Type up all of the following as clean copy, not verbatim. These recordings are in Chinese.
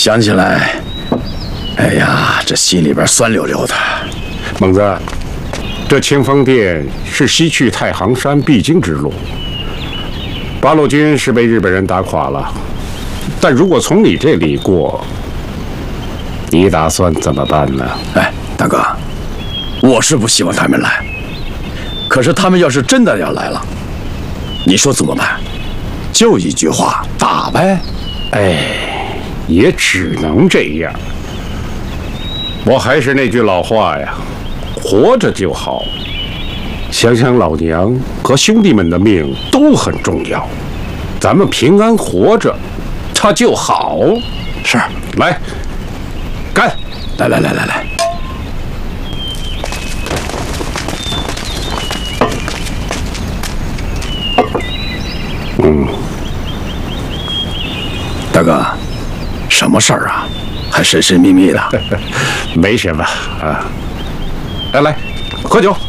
想起来，哎呀，这心里边酸溜溜的。 猛子，这清风殿是西去太行山必经之路。八路军是被日本人打垮了，但如果从你这里过，你打算怎么办呢？ 哎，大哥，我是不希望他们来，可是他们要是真的要来了，你说怎么办？就一句话，打呗。 哎，也只能这样。我还是那句老话呀，活着就好。想想老娘和兄弟们的命都很重要，咱们平安活着，他就好。 是， 来，干！ 来。大哥，什么事儿啊？还神神秘秘的。 没什么啊。来，喝酒。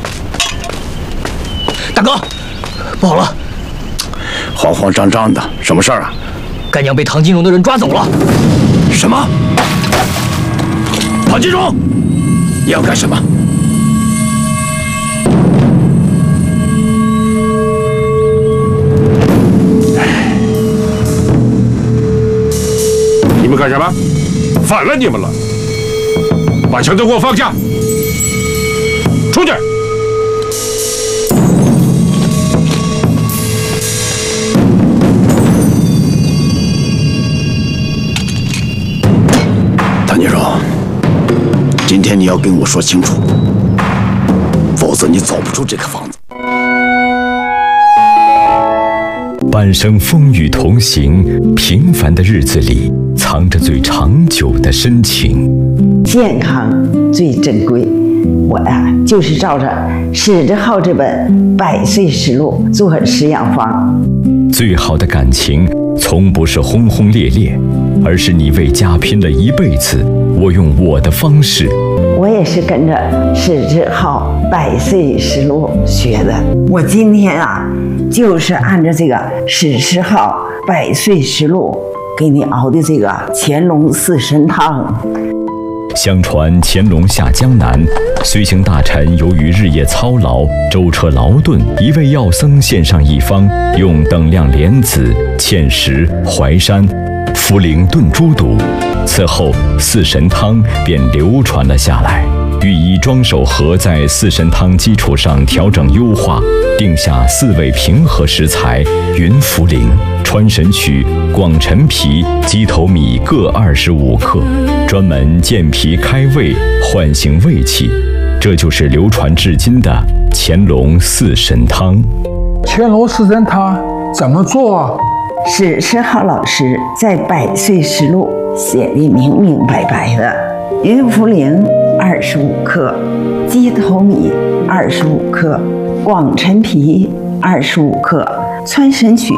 大哥，不好了！ 慌慌张张的，什么事儿啊？ 干娘被唐金荣的人抓走了。 什么？唐金荣，你要干什么？ 你们干什么？反了你们了！把枪都给我放下！出去！ 唐金荣，今天你要跟我说清楚，否则你走不出这个房子。 半生风雨同行，平凡的日子里藏着最长久的深情。 健康最珍贵，我呀就是照着史志浩这本《100岁实录》做食养方。 最好的感情从不是轰轰烈烈，而是你为家拼了一辈子，我用我的方式。 我也是跟着史志浩《100岁实录》学的。我今天啊，就是按照这个史志浩《100岁实录》给你熬的这个乾隆四神汤。 相传乾隆下江南，随行大臣由于日夜操劳，舟车劳顿，一位药僧献上一方，用等量莲子、芡实、淮山、茯苓炖猪肚。此后四神汤便流传了下来。御医庄守和在四神汤基础上调整优化，定下4味平和食材：云茯苓、川神曲、广陈皮、鸡头米各25克，专门健脾开胃，唤醒胃气。这就是流传至今的乾隆四神汤。 乾隆四神汤怎么做啊？ 史志浩老师在《100岁实录》写的明明白白的：云茯苓25克，鸡头米25克，广陈皮25克，川神曲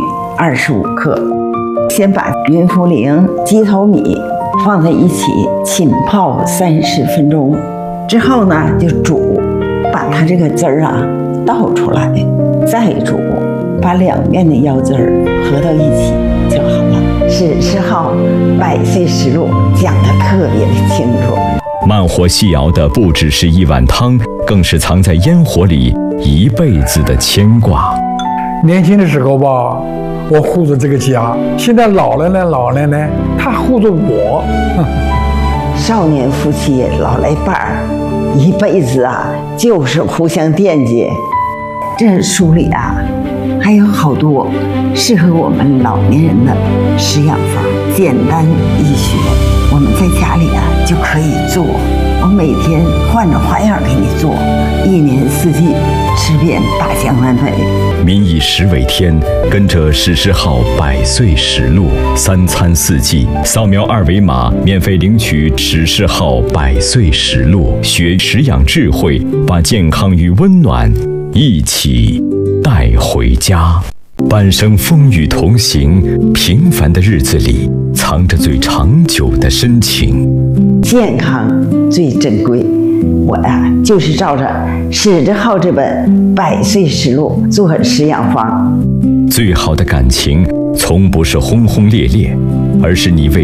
25克。先把云茯苓、鸡头米放在一起浸泡30分钟，之后呢就煮，把它这个汁儿啊倒出来，再煮，把两面的药汁儿合到一起就好了。史志浩《100岁实录》讲得特别的清楚。 慢火细熬的不只是一碗汤，更是藏在烟火里一辈子的牵挂。 年轻的时候吧，我护着这个家；现在老了呢，他护着我。 少年夫妻老来伴儿，一辈子啊就是互相惦记。这书里啊还有好多适合我们老年人的食养法，简单易学，我们在家里啊就可以做。我每天换着花样给你做，一年四季吃遍大江南北。 民以食为天，跟着史志浩100岁实录，3餐4季，扫描2维码免费领取史志浩100岁实录，学食养智慧，把健康与温暖一起带回家。半生风雨同行，平凡的日子里藏着最长久的深情。 健康最珍贵，我呀就是照着史志浩这本《100岁实录》做食养方。 最好的感情从不是轰轰烈烈，而是你为